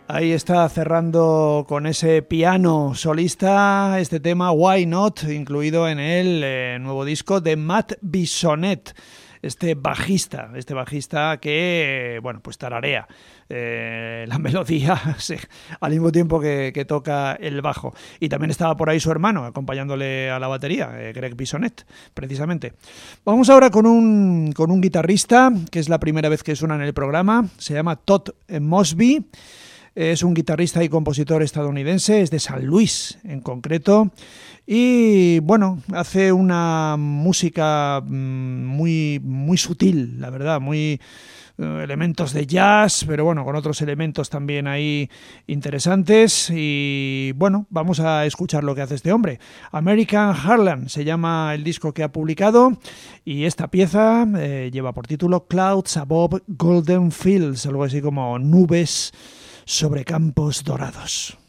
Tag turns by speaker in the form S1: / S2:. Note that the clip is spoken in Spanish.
S1: Ahí está cerrando con ese piano solista este tema Why Not, incluido en el nuevo disco de Matt Bisonet, este bajista que, bueno, pues tararea la melodía al mismo tiempo que toca el bajo. Y también estaba por ahí su hermano acompañándole a la batería, Greg Bisonet, precisamente. Vamos ahora con un guitarrista que es la primera vez que suena en el programa. Se llama Todd Mosby. Es un guitarrista y compositor estadounidense, es de San Luis en concreto, y bueno, hace una música muy, muy sutil, la verdad, muy elementos de jazz, pero bueno, con otros elementos también ahí interesantes. Y bueno, vamos a escuchar lo que hace este hombre. American Heartland se llama el disco que ha publicado, y esta pieza lleva por título Clouds Above Golden Fields, algo así como nubes sobre campos dorados.